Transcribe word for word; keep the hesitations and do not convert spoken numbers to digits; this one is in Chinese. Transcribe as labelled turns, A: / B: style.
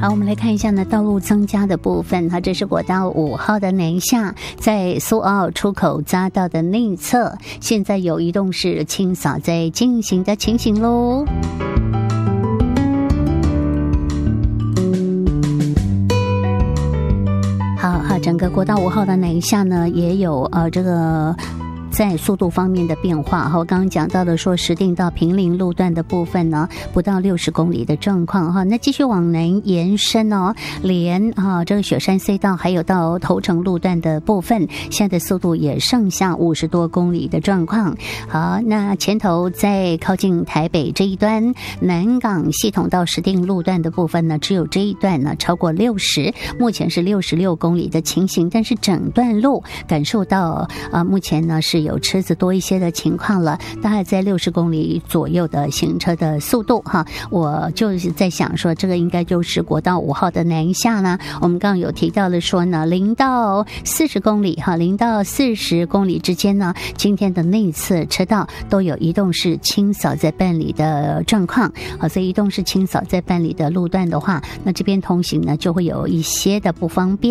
A: 好，我们来看一下呢，道路增加的部分哈，这是国道五号的南下，在苏澳出口匝道的内侧，现在有移动式清扫在进行的情形喽。好好，整个国道五号的南下呢，也有呃这个。在速度方面的变化，哈，刚刚讲到的说石碇到平林路段的部分呢，不到六十公里的状况哈。那继续往南延伸哦，连啊这个雪山隧道还有到头城路段的部分，现在的速度也剩下五十多公里的状况。好，那前头在靠近台北这一端，南港系统到石碇路段的部分呢，只有这一段呢超过六十，目前是六十六公里的情形，但是整段路感受到啊，目前呢是有车子多一些的情况了，大概在六十公里左右的行车的速度哈。我就是在想说，这个应该就是国道五号的南下呢。我们刚刚有提到了说呢，零到四十公里哈，零到四十公里之间呢，今天的内侧车道都有移动式清扫在办理的状况啊，所以移动式清扫在办理的路段的话，那这边通行呢就会有一些的不方便。